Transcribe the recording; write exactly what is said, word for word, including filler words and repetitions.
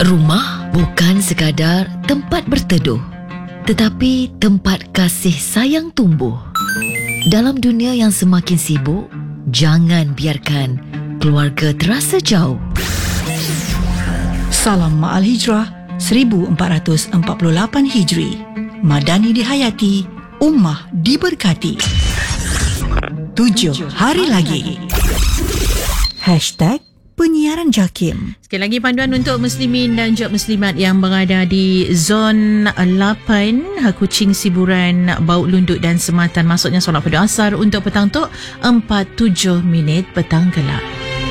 Rumah bukan sekadar tempat berteduh, tetapi tempat kasih sayang tumbuh. Dalam dunia yang semakin sibuk, jangan biarkan keluarga terasa jauh. Salam Ma'al Hijrah seribu empat ratus empat puluh lapan Hijri. Madani dihayati, ummah diberkati. Tujuh hari lagi. Hashtag Penyiaran JAKIM. Sekali lagi panduan untuk muslimin dan juga muslimat yang berada di zon lapan, Kuching, Siburan, Bau Lunduk dan Sematan. Maksudnya solat pada asar untuk petang tu empat puluh tujuh minit petang gelap.